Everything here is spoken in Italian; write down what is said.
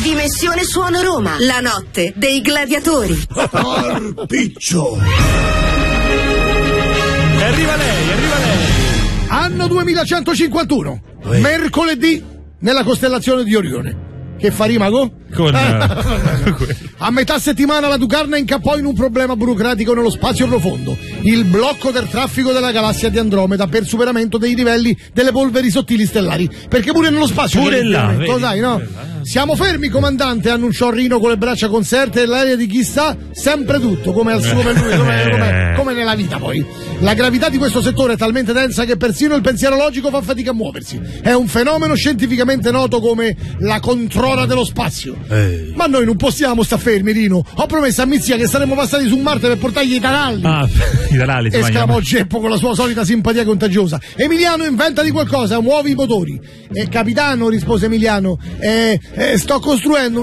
Dimensione Suono Roma, la notte dei gladiatori. Piccio. E arriva lei. Anno 2151, mercoledì nella costellazione di Orione. Che fa rima con? A metà settimana la Ducarna incappò in un problema burocratico nello spazio profondo, il blocco del traffico della galassia di Andromeda per superamento dei livelli delle polveri sottili stellari, perché pure nello spazio pure là, lo sai, no? Siamo fermi, comandante, annunciò Rino con le braccia conserte e l'aria di chi sa sempre tutto, come al suo per lui, come nella vita poi. La gravità di questo settore è talmente densa che persino il pensiero logico fa fatica a muoversi. È un fenomeno scientificamente noto come la controlla dello spazio. Ma noi non possiamo sta fermi, Rino. Ho promesso a Mizia che saremmo passati su Marte per portargli i taralli. I taralli, esclamò Geppo con la sua solita simpatia contagiosa. Emiliano, inventa di qualcosa, muovi i motori. Capitano, rispose Emiliano, sto costruendo